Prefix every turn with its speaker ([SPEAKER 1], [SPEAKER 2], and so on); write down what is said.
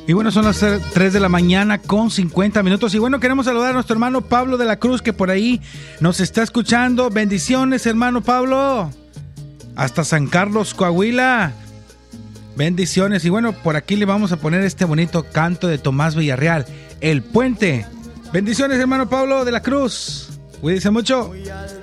[SPEAKER 1] Y bueno, son las 3 de la mañana con 50 minutos. Y bueno, queremos saludar a nuestro hermano Pablo de la Cruz, que por ahí nos está escuchando. Bendiciones, hermano Pablo. Hasta San Carlos, Coahuila. Bendiciones. Y bueno, por aquí le vamos a poner este bonito canto de Tomás Villarreal, El Puente. Bendiciones, hermano Pablo de la Cruz. Cuídese mucho.